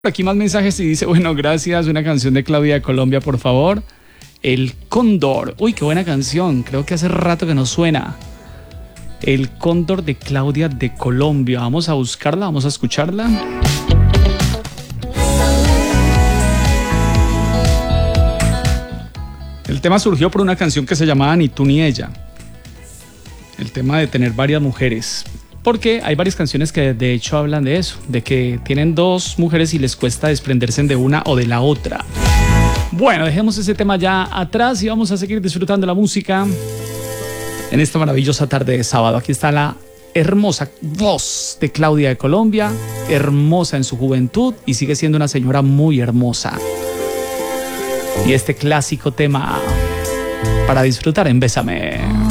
Aquí más mensajes y dice, bueno, gracias, una canción de Claudia de Colombia, por favor. El Cóndor. Uy, qué buena canción. Creo que hace rato que no suena. El Cóndor de Claudia de Colombia. Vamos a buscarla, vamos a escucharla. El tema surgió por una canción que se llamaba Ni tú ni ella. El tema de tener varias mujeres. Porque hay varias canciones que de hecho hablan de eso, de que tienen dos mujeres y les cuesta desprenderse de una o de la otra. Bueno, dejemos ese tema ya atrás y vamos a seguir disfrutando la música en esta maravillosa tarde de sábado. Aquí está la hermosa voz de Claudia de Colombia, hermosa en su juventud y sigue siendo una señora muy hermosa. Y este clásico tema para disfrutar en Bésame.